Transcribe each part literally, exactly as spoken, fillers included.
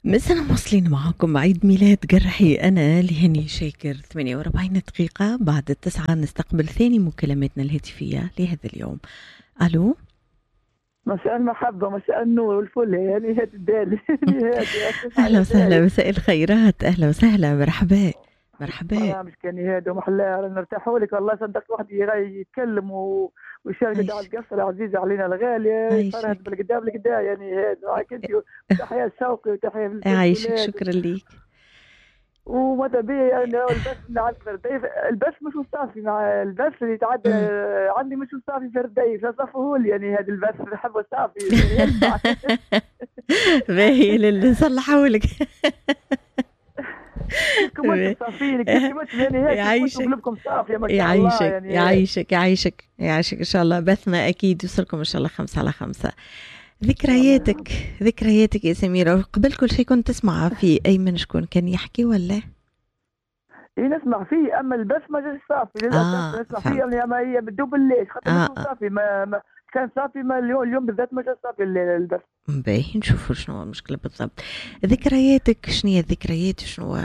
مثلا موصلين معاكم عيد ميلاد جرحي أنا لهني شاكر. ثمانية وأربعين دقيقة بعد التسعة نستقبل ثاني مكالماتنا الهاتفية لهذا اليوم. ألو. مساء المحبة، مساء النور والفل، يعني هاد الدال يعني هاد يا سمع أهلا يا وسهلا، دال. مساء الخيرات، أهلا وسهلا، مرحبا مرحبا. برامج كان هاد ومحلاه، رانا نرتاحوا لك والله. صدقت واحد يغي يتكلم و... ويشارك على عايشك القصة العزيزة علينا الغالية، يفرهد عايشك بالقدا بالقدا يعني هاد معك انت. وتحية لشوقي وتحية عايشك، للولاد. شكرا ليك. وماذا بيا يعني هو البث من عند فرديف، البث مش مصافي مع البث اللي يتعدى أمم. عندي، مش مصافي فرديف صفه لي يعني هذا البث نحبه صافي ينفع. باهي اللي نصلحه لك. كيفكم انتم صافيين، كيفكم انتم يعني هيك، كيفكم انتم يعيشك قلوبكم صافيه ما شاء الله يعيشك يعني هيك. يعيشك يعيشك يعيشك إن شاء الله. بثنا أكيد يوصلكم إن شاء الله خمسة على خمسة. ان شاء الله يا ذكرياتك رب. ذكرياتك يا سميرة، قبل كل شيء كنت تسمع في أيمن شكون كان يحكي ولا؟ إيه نسمع فيه، اما البث ما جاش صافي للاسف. آه نسمع فيه فهمت. يعني، اما هي بتدوب الليل خاطر مش آه آه صافي. ما, ما كان صافي، ما اليوم, اليوم بالذات ما جاش صافي الليل البث. باهي نشوفوا شنو المشكلة بالضبط. ذكرياتك شنو هي الذكريات؟ شنو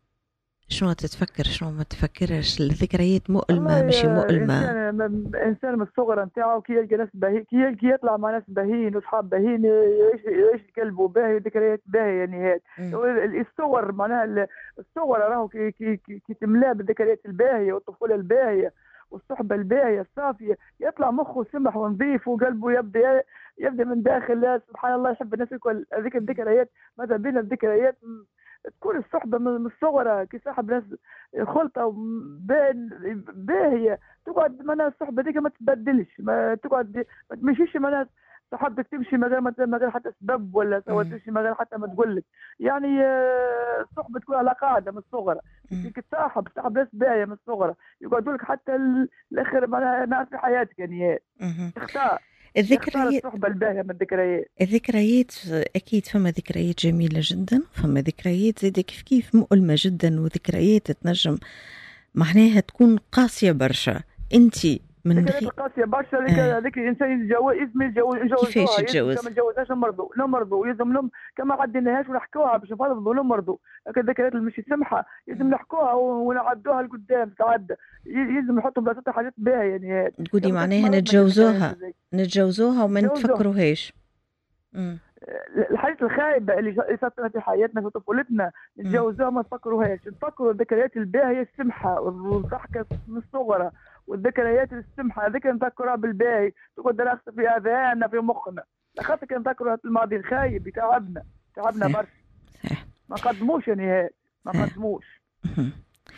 شنو تتفكر شنو ما تفكرش؟ الذكريات والله مؤلمة مش يا مؤلمة؟ انسان، م- انسان من الصغر نتاعو كي يلقى ناس باهي، كي كي يطلع مع ناس باهيين واصحاب باهيين، يعيش يعيش قلبه باهي، ذكريات باهية يعني هيك. مم. هو ال- الصور معناها ال- الصور راهو كي كي كي, كي تملاه بالذكريات الباهية والطفولة الباهية والصحبة الباهية الصافية، يطلع مخه سمح ونظيف وقلبه يبدا يبدا من داخل. لا سبحان الله، يحب الناس الكل. هذيك الذكريات ماذا بين الذكريات م- تكون الصحبة من من الصغر كي صاحب ناس خلطة بين باهية، تقعد معناها الصحبة ديك ما تتبدلش، ما تقعد ما تمشيش معناها صحابتك تمشي من غير ما من غير حتى سبب، ولا سوى مم. تمشي من غير حتى ما تقول لك. يعني آه، الصحبة تكون على قاعدة من الصغر. مم. كي تصاحب تصاحب ناس باهية من الصغر، يقعدوا لك حتى ال- الاخر معناها ناس في حياتك يعني. مم. تختار تختار الذكريات الصحبة الباهية من الذكريات. الذكريات أكيد فما ذكريات جميلة جدا، فما ذكريات زي كيف كيف مؤلمة جدا، وذكريات تنجم معناها تكون قاسية برشا. انتي من ذكريات غير القاسية برشا. هذيك آه هذيك الإنسان يتجوز يلزم يتجوز كيفاش يجوزوها، يلزم يتجوز؟ كما تجوزهاش نمرضوا نمرضوا يلزم لهم كما عديناهاش ونحكوها باش نفضوا نمرضوا. لكن الذكريات اللي مش سمحة يلزم مم. نحكوها ونعدوها لقدام تعدى. ي- يلزم نحطوا بلاصتها حاجات باهية يعني. تقولي يا ما كانش معناها مرضنا كي الذكريات نتجوزوها هذيك. نتجوزوها وما نتجوزوها. نتفكروهاش. مم. الحاجات الخايبة اللي اللي صارت في حياتنا في طفولتنا مم. نتجاوزوها، ما تفكروهاش. نفكروا الذكريات الباهية السمحة والضحكة من الصغرى، والذكريات السمحة هذيك نذكرها بالباهي، تقعد راسخة في أذهاننا في مخنا. خاطر كي نذكروا الماضي الخايب يتعبنا، تعبنا صح برشا. صح ما قدموش يعني هيك، ما صح. قدموش. مم.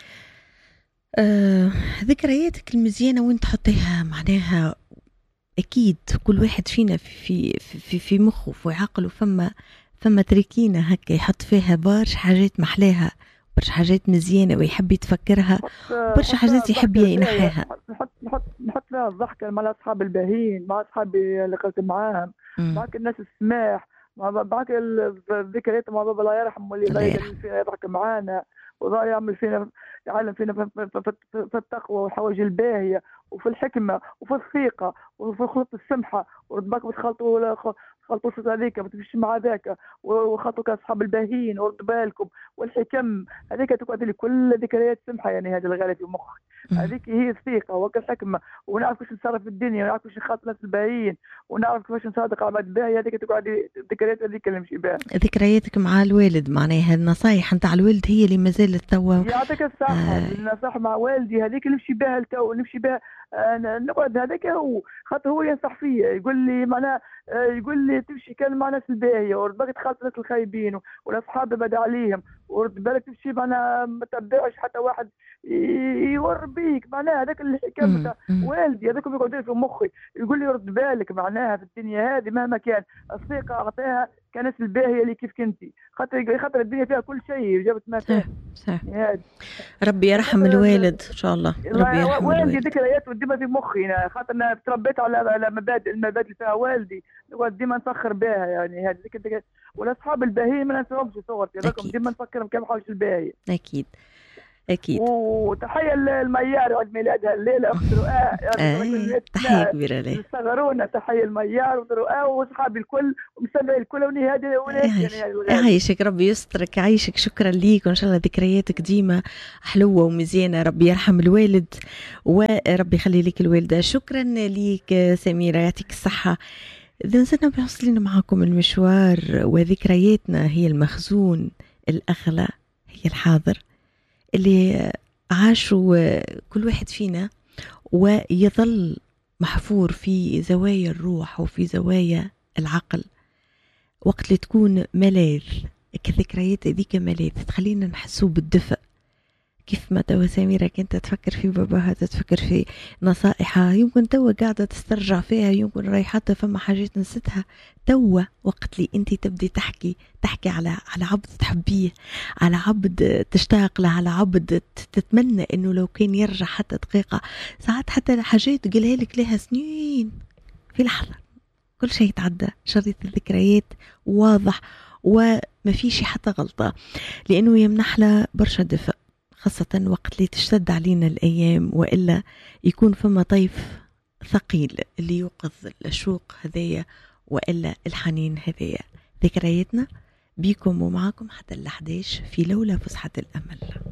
آه ذكرياتك المزيانة وين تحطيها معناها؟ أكيد كل واحد فينا في في في مخه في عقله فما فما تركينة هكا يحط فيها برشا حاجات محلاها، برشا حاجات مزيانة ويحب يتفكرها، نحط وبرشا نحط فيها حاجات يحب الضحكة الباهية، ينحيها. نحط نحط نحط فيها الضحكة مع أصحاب الباهين، مع أصحابي اللي قلت معاهم، مم. معك الناس السماح، مع معك ال- الذكريات مع بابا الله يرحمه، واللي الله لا يدلل يرحمه. فينا يضحك معانا، وضاع يعمل فينا يعلم فينا في, في, في, في, في التقوى والحوايج الباهية، وفي الحكمة وفي الثقة وفي الخلط السمحة. وربك بتخلطوا ولا خ- خلطوا شو هذيك ما تمشي مع ذاك، وخلطوا كاصحاب الباهين ورد بالكم. والحكم هذيك تقعد لي كل ذكريات سمحة يعني، هذه الغالية في مخي. مم. هذيك هي الثقة والحكمة، ونعرف كيفاش نتصرف في الدنيا، ونعرف كيفاش نخاطب الناس الباهيين، ونعرف كيفاش نصادق على بعض الباهي. هذيك تقعد لي الذكريات هذيك اللي نمشي بها. ذكرياتك مع الوالد معناها النصايح نتاع الوالد هي اللي مازالت توا. يعطيك الصحة، آه. النصح مع والدي هذيك نمشي بها التو، نمشي بها. آه، نقعد هذاك هو، خاطر هو ينصح فيا، يقول لي معناها آه، يقول لي تمشي كان مع ناس الباهية، ورد بالك تخاطب الناس الخايبين والاصحاب بدا عليهم، ورد بالك تمشي معناها ما تبعش حتى واحد ي- يور بيك. معناها هذاك الحكم مم. بتاع مم. والدي هذاك يقعد لي في مخي، يقول لي رد بالك معناها في الدنيا هذه مهما كان الثقة أعطيها كناس الباهية اللي كيف كنتي، خاطر خاطر الدنيا فيها كل شيء جابت ما صح فيها صح. يعني. ربي يرحم خاطر ال- الوالد إن شاء الله، ربي الله يرحم والدي الوالد. ذكريات ديما في مخي أنا، خاطر انا تربيت على على مبادئ المبادئ اللي فيها والدي، نقعد ديما نفخر بها يعني. هذه ذيك ذيك والاصحاب الباهيين ما ننساهمش صغرتي، هذاكم أكيد ديما نفكرهم كما حوش الباهي. أكيد. اكيد. وتحيه الميار عيد ميلادها الليله اخت رؤاء. آه. تحيه كبيره ليه. صغرونا. تحيه الميار ورؤاء واصحابي الكل ومستمعي الكل ونهادي ولادي. يعيشك ربي يسترك، عايشك. شكرا ليك وان شاء الله ذكرياتك ديما حلوه ومزيانه. ربي يرحم الوالد وربي يخلي لك الوالده. شكرا ليك سميره، يعطيك الصحه. إذا نزلنا بنوصلين معاكم المشوار، وذكرياتنا هي المخزون الأغلى، هي الحاضر اللي عاشوا كل واحد فينا ويظل محفور في زوايا الروح وفي زوايا العقل. وقت اللي تكون ملاذ كذكريات ذيك ملاذ تخلينا نحسوا بالدفء. كيف ما توا سميرة كنت تفكر في باباها، تفكر في نصائحها، يمكن توا قاعدة تسترجع فيها، يمكن رايحات فما حاجات نسيتها. توا وقت لي انت تبدي تحكي تحكي على على عبد تحبيه، على عبد تشتاق له، على عبد تتمنى انه لو كان يرجع حتى دقيقة. ساعات حتى حاجات قالها لك لها سنين، في لحظة كل شيء يتعدى. شريط الذكريات واضح وما فيش حتى غلطة، لأنه يمنح له برشا دفء، خاصة وقت اللي تشتد علينا الأيام، وإلا يكون فما طيف ثقيل اللي يوقظ الشوق هذايا وإلا الحنين هذايا. ذكرياتنا بيكم ومعاكم حتى الأحداش في لولا فسحة الأمل.